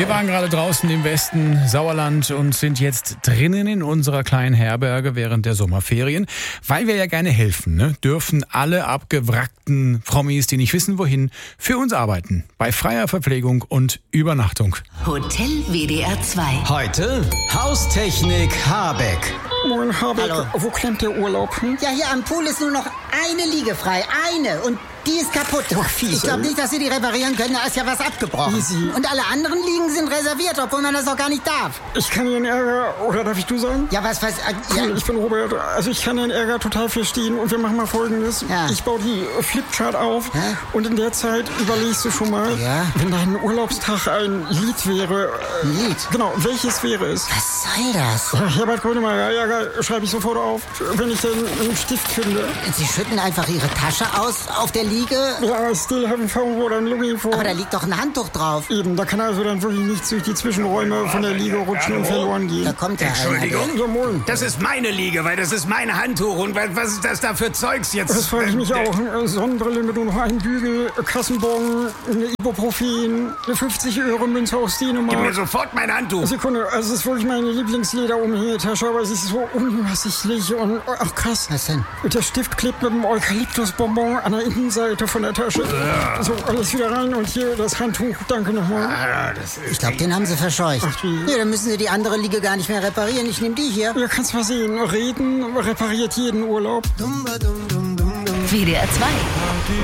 Wir waren gerade draußen im Westen Sauerland und sind jetzt drinnen in unserer kleinen Herberge während der Sommerferien, weil wir ja gerne helfen, ne? Dürfen alle abgewrackten Promis, die nicht wissen wohin, für uns arbeiten. Bei freier Verpflegung und Übernachtung. Hotel WDR 2. Heute Haustechnik Habeck. Moin, Habeck. Hallo. Wo klemmt der Urlaub? Ja, hier am Pool ist nur noch eine Liege frei. Eine. Und die ist kaputt. Ach, fies, Ich glaube ey. nicht, dass Sie die reparieren können. Da ist ja was abgebrochen. Easy. Und alle anderen Liegen sind reserviert, obwohl man das auch gar nicht darf. Ich kann Ihren Ärger, oder darf ich du sagen? Ja, was weiß Ja, ja. ich bin Robert. Also ich kann Ihren Ärger total verstehen und wir machen mal Folgendes. Ja. Ich baue die Flipchart auf Hä? und in der Zeit überlegst du schon mal, Ja. wenn dein Urlaubstag ein Lied wäre. Ein Lied? Genau, welches wäre es? Was soll das? Herbert Grönemeyer, ja, schreibe ich sofort auf, wenn ich denn einen Stift finde. Sie schütten einfach Ihre Tasche aus auf der Liege. Ja, still haven't found what I'm looking for. Aber da liegt doch ein Handtuch drauf. Eben, da kann also dann wirklich nichts durch die Zwischenräume von der Liege rutschen und verloren gehen. Da kommt ja einer. Entschuldigung. Ja, moin. Das ist meine Liege, weil das ist mein Handtuch. Und was ist das da für Zeugs jetzt? Das frage ich mich auch. Sonnenbrille mit nur noch einem Bügel, Kassenbon, eine Ibuprofen, eine 50-Euro-Münze aus Gib mir Dänemark. sofort mein Handtuch. Sekunde, also es ist wirklich meine Lieblingslederumhängetasche, aber es ist so unübersichtlich und, ach krass. Was denn? Der Stift klebt mit einem Eukalyptusbonbon an der Innenseite von der Tasche. So, alles wieder rein und hier das Handtuch. Danke nochmal. Ah, das ist Ich glaube, den haben Sie verscheucht. Ach, wie? Ja, dann müssen Sie die andere Liege gar nicht mehr reparieren. Ich nehme die hier. Ja, kannst mal sehen. Reden repariert jeden Urlaub. WDR 2.